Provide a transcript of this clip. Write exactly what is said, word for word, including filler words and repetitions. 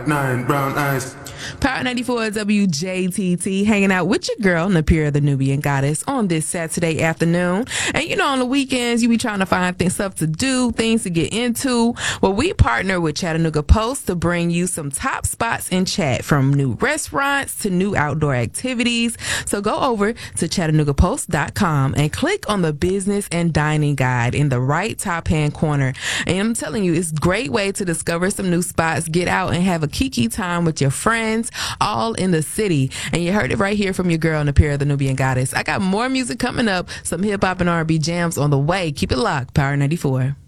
Nine brown eyes. Power ninety-four W J T T, hanging out with your girl, Napira the Nubian Goddess, on this Saturday afternoon. And you know, on the weekends, you be trying to find things, stuff to do, things to get into. Well, we partner with Chattanooga Post to bring you some top spots in Chat, from new restaurants to new outdoor activities. So go over to chattanooga post dot com and click on the business and dining guide in the right top hand corner. And I'm telling you, it's a great way to discover some new spots, get out and have a kiki time with your friends, all in the city. And you heard it right here from your girl, Napira the Nubian Goddess. I got more music coming up, some hip hop and R and B jams on the way. Keep it locked. Power ninety-four.